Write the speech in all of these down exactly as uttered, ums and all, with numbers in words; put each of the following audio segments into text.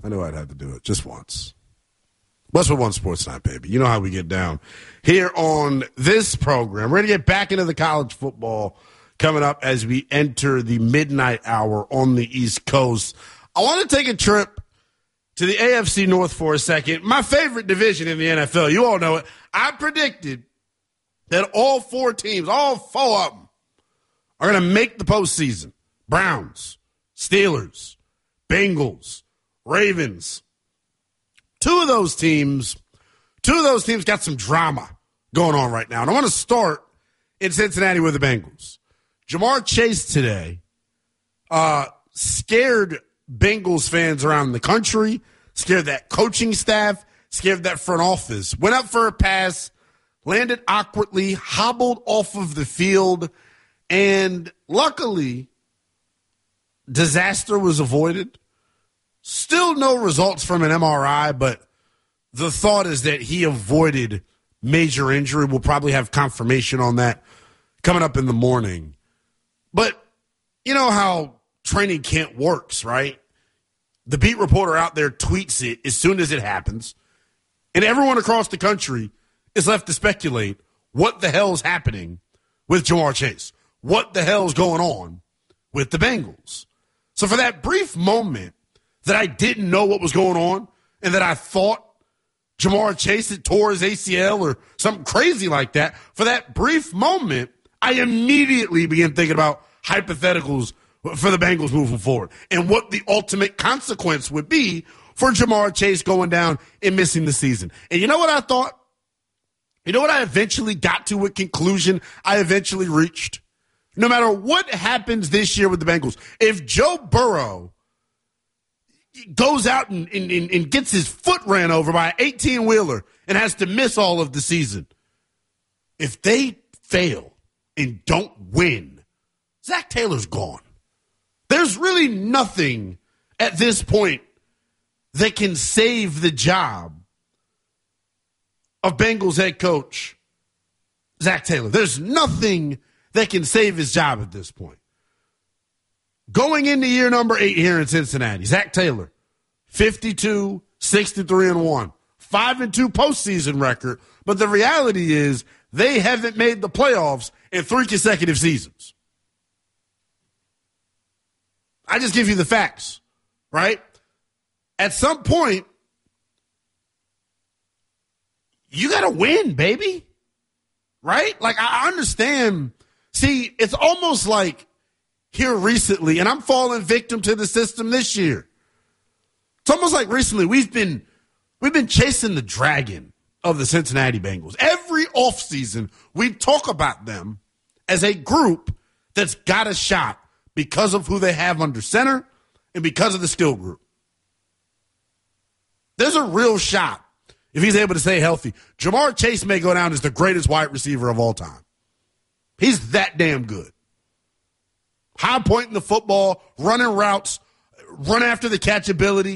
I knew I'd have to do it just once. Westwood One Sports Night, baby. You know how we get down here on this program. We're going to get back into the college football coming up as we enter the midnight hour on the East Coast. I want to take a trip to the A F C North for a second. My favorite division in the N F L. You all know it. I predicted that all four teams, all four of them, are going to make the postseason. Browns, Steelers, Bengals, Ravens. Two of those teams, two of those teams got some drama going on right now. And I want to start in Cincinnati with the Bengals. Ja'Marr Chase today uh, scared Bengals fans around the country, scared that coaching staff, scared that front office. Went up for a pass, landed awkwardly, hobbled off of the field, and luckily, disaster was avoided. Still no results from an M R I, but the thought is that he avoided major injury. We'll probably have confirmation on that coming up in the morning. But you know how training camp works, right? The beat reporter out there tweets it as soon as it happens, and everyone across the country is left to speculate what the hell's happening with Ja'Marr Chase. What the hell's going on with the Bengals? So for that brief moment that I didn't know what was going on and that I thought Ja'Marr Chase had tore his A C L or something crazy like that, for that brief moment, I immediately began thinking about hypotheticals for the Bengals moving forward and what the ultimate consequence would be for Ja'Marr Chase going down and missing the season. And you know what I thought? You know what I eventually got to, what conclusion I eventually reached? No matter what happens this year with the Bengals, if Joe Burrow goes out and, and, and gets his foot ran over by an eighteen-wheeler and has to miss all of the season, if they fail and don't win, Zach Taylor's gone. There's really nothing at this point that can save the job of Bengals head coach Zach Taylor. There's nothing that can save his job at this point. Going into year number eight here in Cincinnati, Zach Taylor, fifty-two, sixty-three, and one. five and two postseason record, but the reality is they haven't made the playoffs in three consecutive seasons. I just give you the facts, right? At some point, you got to win, baby, right? Like, I understand. See, it's almost like here recently, and I'm falling victim to the system this year. It's almost like recently we've been we've been chasing the dragon of the Cincinnati Bengals. Every offseason, we talk about them as a group that's got a shot because of who they have under center and because of the skill group. There's a real shot if he's able to stay healthy. Ja'Marr Chase may go down as the greatest wide receiver of all time. He's that damn good. High pointing the football, running routes, run after the catchability.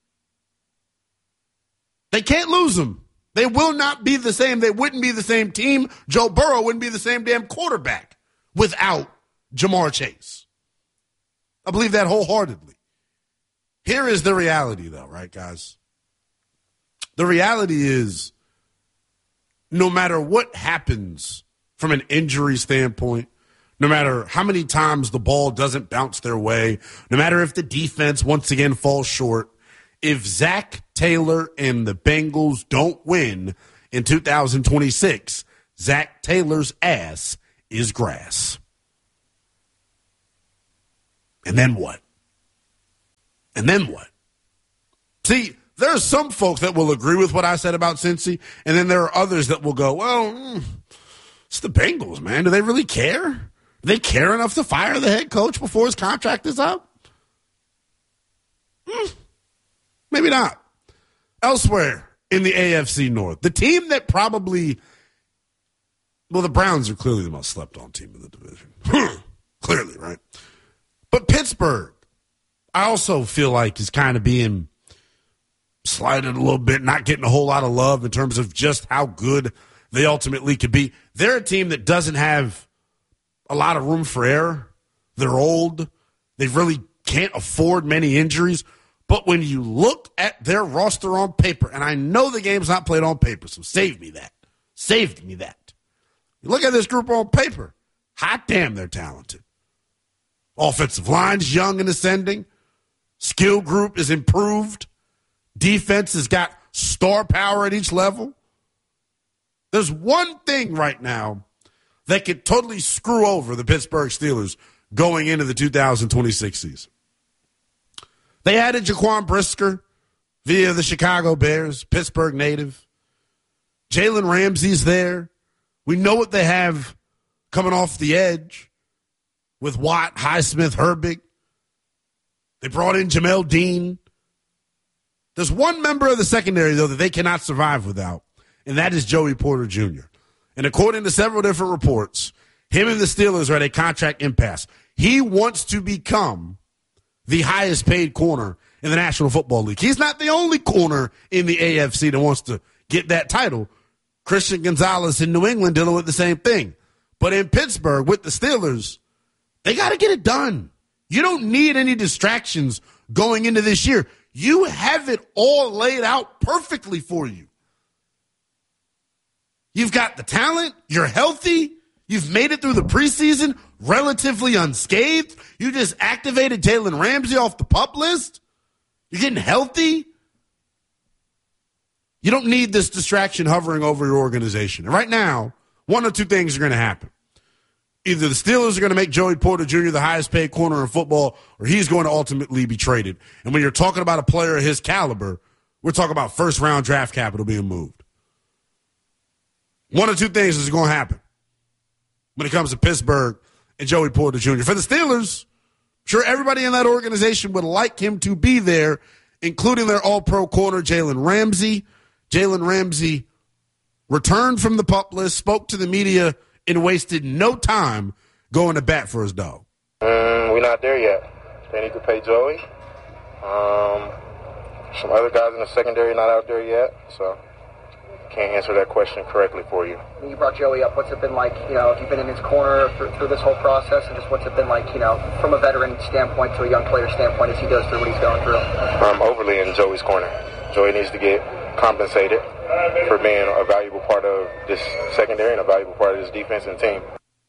They can't lose him. They will not be the same. They wouldn't be the same team. Joe Burrow wouldn't be the same damn quarterback without Ja'Marr Chase. I believe that wholeheartedly. Here is the reality, though, right, guys? The reality is no matter what happens from an injury standpoint, no matter how many times the ball doesn't bounce their way, no matter if the defense once again falls short, if Zach Taylor and the Bengals don't win in two thousand twenty-six, Zach Taylor's ass is grass. And then what? And then what? See, there are some folks that will agree with what I said about Cincy, and then there are others that will go, well, mm, it's the Bengals, man. Do they really care? Do they care enough to fire the head coach before his contract is up? Mm, maybe not. Elsewhere in the A F C North, the team that probably, well, the Browns are clearly the most slept-on team in the division. Clearly, right? But Pittsburgh, I also feel like is kind of being slighted a little bit, not getting a whole lot of love in terms of just how good they ultimately could be. They're a team that doesn't have a lot of room for error. They're old. They really can't afford many injuries. But when you look at their roster on paper, and I know the game's not played on paper, so save me that. Saved me that. You look at this group on paper, hot damn, they're talented. Offensive line's young and ascending. Skill group is improved. Defense has got star power at each level. There's one thing right now that could totally screw over the Pittsburgh Steelers going into the two thousand twenty-six season. They added Jaquan Brisker via the Chicago Bears, Pittsburgh native. Jalen Ramsey's there. We know what they have coming off the edge with Watt, Highsmith, Herbig. They brought in Jamel Dean. There's one member of the secondary, though, that they cannot survive without, and that is Joey Porter Junior And according to several different reports, him and the Steelers are at a contract impasse. He wants to become the highest paid corner in the National Football League. He's not the only corner in the A F C that wants to get that title. Christian Gonzalez in New England dealing with the same thing. But in Pittsburgh with the Steelers, they got to get it done. You don't need any distractions going into this year. You have it all laid out perfectly for you. You've got the talent. You're healthy. You've made it through the preseason relatively unscathed. You just activated Jalen Ramsey off the PUP list. You're getting healthy. You don't need this distraction hovering over your organization. And right now, one or two things are going to happen. Either the Steelers are going to make Joey Porter Junior the highest paid corner in football, or he's going to ultimately be traded. And when you're talking about a player of his caliber, we're talking about first-round draft capital being moved. One or two things is going to happen when it comes to Pittsburgh and Joey Porter Junior For the Steelers, I'm sure everybody in that organization would like him to be there, including their all-pro corner, Jalen Ramsey. Jalen Ramsey returned from the PUP list, spoke to the media, and wasted no time going to bat for his dog. Mm, we're not there yet. They need to pay Joey. Um, some other guys in the secondary not out there yet, so can't answer that question correctly for you. When you brought Joey up, what's it been like, you know, if you've been in his corner for, through this whole process, and just what's it been like, you know, from a veteran standpoint to a young player standpoint as he goes through what he's going through? I'm overly in Joey's corner. Joey needs to get compensated for being a valuable part of this secondary and a valuable part of this defense and team.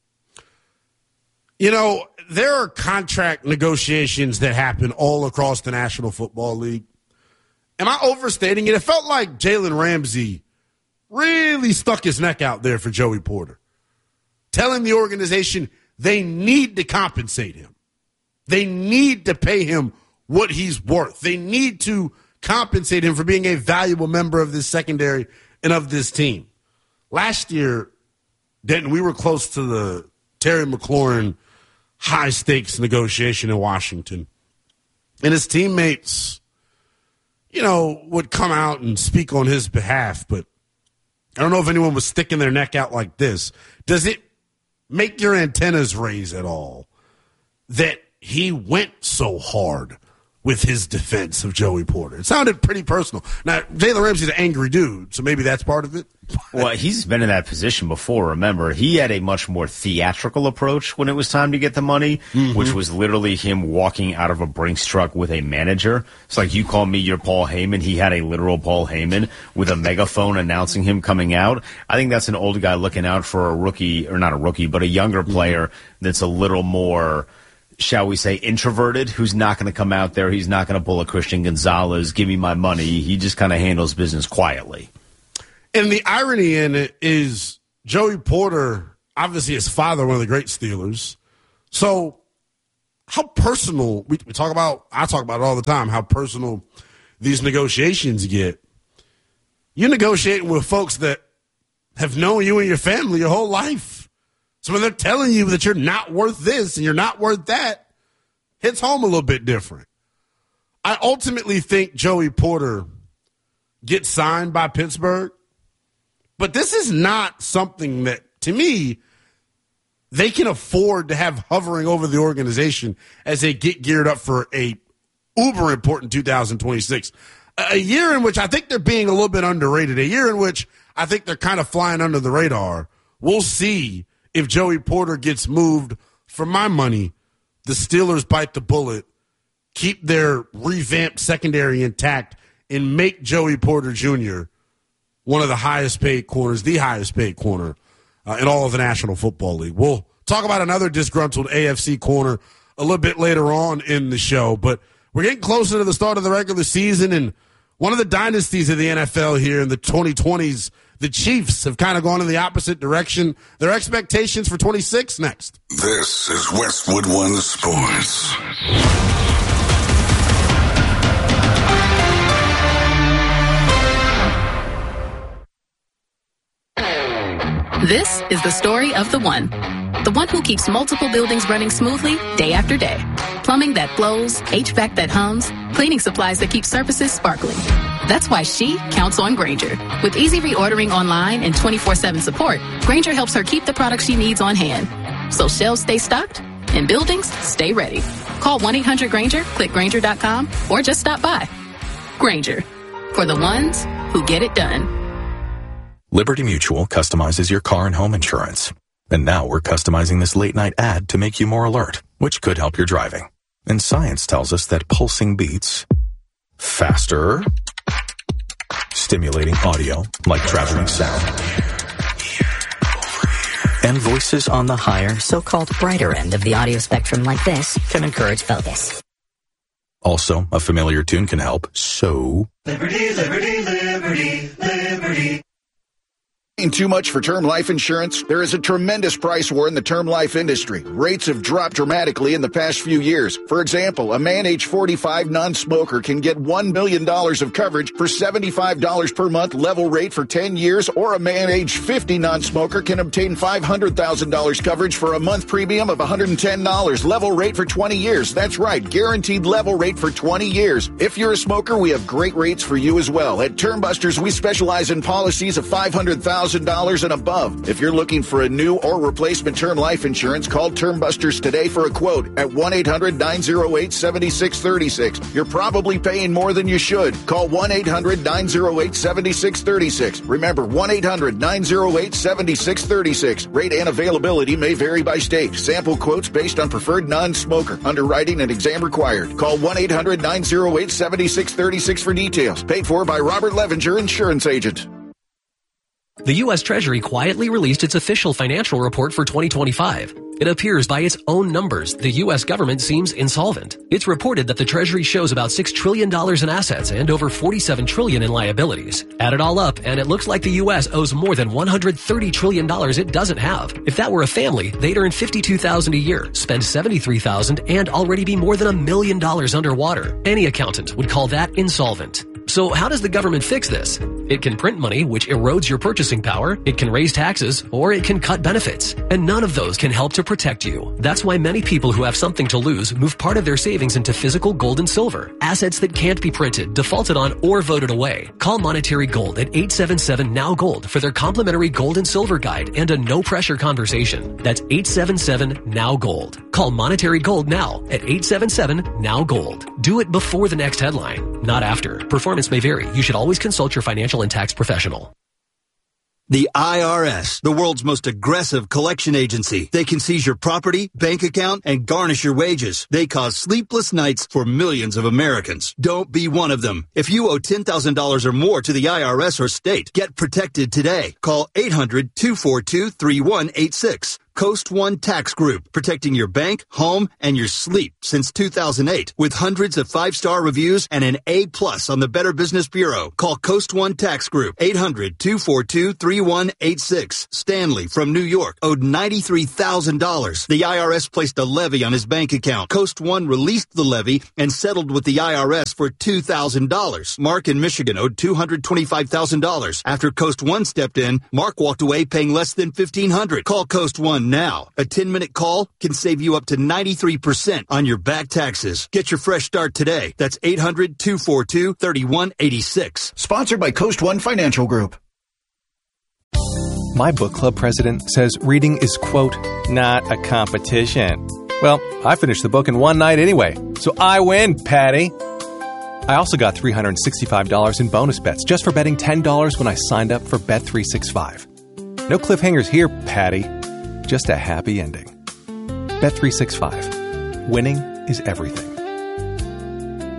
You know, there are contract negotiations that happen all across the National Football League. Am I overstating it? It felt like Jalen Ramsey really stuck his neck out there for Joey Porter, telling the organization they need to compensate him. They need to pay him what he's worth. They need to compensate him for being a valuable member of this secondary and of this team. Last year, Denton, we were close to the Terry McLaurin high-stakes negotiation in Washington. And his teammates, you know, would come out and speak on his behalf, but I don't know if anyone was sticking their neck out like this. Does it make your antennas raise at all that he went so hard with his defense of Joey Porter? It sounded pretty personal. Now, Jalen Ramsey's an angry dude, so maybe that's part of it. Well, he's been in that position before. Remember, he had a much more theatrical approach when it was time to get the money, mm-hmm. which was literally him walking out of a Brinks truck with a manager. It's like, you call me your Paul Heyman. He had a literal Paul Heyman with a megaphone announcing him coming out. I think that's an old guy looking out for a rookie, or not a rookie, but a younger player mm-hmm. that's a little more, shall we say, introverted, who's not going to come out there. He's not going to pull a Christian Gonzalez, give me my money. He just kind of handles business quietly. And the irony in it is Joey Porter, obviously his father, one of the great Steelers. So how personal, we, we talk about, I talk about it all the time, how personal these negotiations get. You're negotiating with folks that have known you and your family your whole life. So when they're telling you that you're not worth this and you're not worth that, hits home a little bit different. I ultimately think Joey Porter gets signed by Pittsburgh, but this is not something that, to me, they can afford to have hovering over the organization as they get geared up for a uber important two thousand twenty-six. A year in which I think they're being a little bit underrated, a year in which I think they're kind of flying under the radar. We'll see if Joey Porter gets moved. For my money, the Steelers bite the bullet keep their revamped secondary intact and make Joey Porter Junior one of the highest paid corners, the highest paid corner uh, in all of the National Football League. We'll talk about another disgruntled A F C corner a little bit later on in the show, but we're getting closer to the start of the regular season, and one of the dynasties of the N F L here in the twenty twenties, the Chiefs, have kind of gone in the opposite direction. Their expectations for twenty-six next. This is Westwood One Sports. This is the story of the one. The one who keeps multiple buildings running smoothly day after day. Plumbing that flows, H V A C that hums, cleaning supplies that keep surfaces sparkling. That's why she counts on Grainger. With easy reordering online and twenty-four seven support, Grainger helps her keep the products she needs on hand. So shelves stay stocked and buildings stay ready. Call one eight hundred Grainger, click Grainger dot com, or just stop by. Grainger, for the ones who get it done. Liberty Mutual customizes your car and home insurance. And now we're customizing this late-night ad to make you more alert, which could help your driving. And science tells us that pulsing beats faster, stimulating audio like traveling sound, and voices on the higher, so-called brighter end of the audio spectrum like this can encourage focus. Also, a familiar tune can help, so... Liberty, liberty, liberty, liberty. Too much for term life insurance? There is a tremendous price war in the term life industry. Rates have dropped dramatically in the past few years. For example, a man age forty-five non-smoker can get one million dollars of coverage for seventy-five dollars per month level rate for ten years, or a man age fifty non-smoker can obtain five hundred thousand dollars coverage for a month premium of one hundred ten dollars level rate for twenty years. That's right, guaranteed level rate for twenty years. If you're a smoker, we have great rates for you as well. At Term Busters, we specialize in policies of five hundred thousand dollars and above. If you're looking for a new or replacement term life insurance, call Term Busters today for a quote at one eight hundred nine oh eight seven six three six. You're probably paying more than you should. Call one eight hundred nine oh eight seven six three six. Remember, one eight hundred nine oh eight seven six three six. Rate and availability may vary by state. Sample quotes based on preferred non-smoker. Underwriting and exam required. Call one eight hundred nine oh eight seven six three six for details. Paid for by Robert Levenger, insurance agent. The U S Treasury quietly released its official financial report for twenty twenty-five. It appears by its own numbers, the U S government seems insolvent. It's reported that the Treasury shows about six trillion dollars in assets and over forty-seven trillion dollars in liabilities. Add it all up, and it looks like the U S owes more than one hundred thirty trillion dollars it doesn't have. If that were a family, they'd earn fifty-two thousand dollars a year, spend seventy-three thousand dollars, and already be more than a million dollars underwater. Any accountant would call that insolvent. So how does the government fix this? It can print money, which erodes your purchasing power, it can raise taxes, or it can cut benefits. And none of those can help to protect you. That's why many people who have something to lose move part of their savings into physical gold and silver, assets that can't be printed, defaulted on, or voted away. Call Monetary Gold at eight seven seven N O W Gold for their complimentary gold and silver guide and a no-pressure conversation. That's eight seven seven N O W Gold. Call Monetary Gold now at eight seven seven N O W Gold. Do it before the next headline, not after. Performance may vary. You should always consult your financial and tax professional. The I R S, the world's most aggressive collection agency. They can seize your property, bank account, and garnish your wages. They cause sleepless nights for millions of Americans. Don't be one of them. If you owe ten thousand dollars or more to the I R S or state, get protected today. Call eight hundred two four two three one eight six. Coast One Tax Group, protecting your bank, home, and your sleep since two thousand eight. With hundreds of five-star reviews and an A plus on the Better Business Bureau. Call Coast One Tax Group, eight hundred two four two three one eight six. Stanley from New York owed ninety-three thousand dollars. The I R S placed a levy on his bank account. Coast One released the levy and settled with the I R S for two thousand dollars. Mark in Michigan owed two hundred twenty-five thousand dollars. After Coast One stepped in, Mark walked away paying less than fifteen hundred dollars. Call Coast One now. A ten-minute call can save you up to ninety-three percent on your back taxes. Get your fresh start today. That's eight hundred two four two three one eight six. Sponsored by Coast One Financial Group. My book club president says reading is, quote, not a competition. Well, I finished the book in one night anyway, so I win, Patty. I also got three hundred sixty-five dollars in bonus bets just for betting ten dollars when I signed up for Bet three sixty-five. No cliffhangers here, Patty. Just a happy ending. Bet three sixty-five. Winning is everything.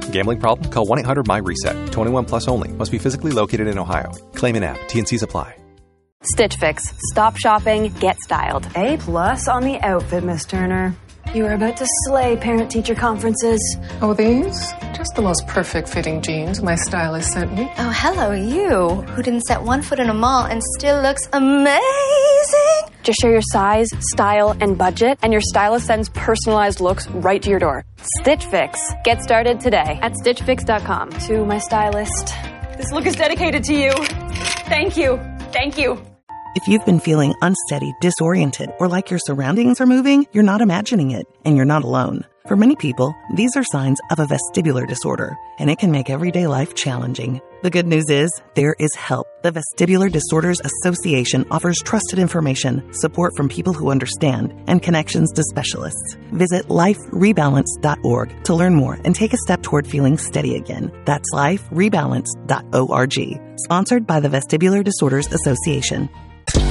Gambling problem? Call one eight hundred my reset. twenty-one plus only. Must be physically located in Ohio. Claim in app. T and C's apply. Stitch Fix. Stop shopping, get styled. A plus on the outfit, Miss Turner. You are about to slay parent-teacher conferences. Oh, these? Just the most perfect fitting jeans my stylist sent me. Oh, hello, you, who didn't set one foot in a mall and still looks amazing. Just share your size, style, and budget, and your stylist sends personalized looks right to your door. Stitch Fix. Get started today at stitch fix dot com. To my stylist. This look is dedicated to you. Thank you. Thank you. If you've been feeling unsteady, disoriented, or like your surroundings are moving, you're not imagining it, and you're not alone. For many people, these are signs of a vestibular disorder, and it can make everyday life challenging. The good news is, there is help. The Vestibular Disorders Association offers trusted information, support from people who understand, and connections to specialists. Visit life rebalance dot org to learn more and take a step toward feeling steady again. That's life rebalance dot org. Sponsored by the Vestibular Disorders Association.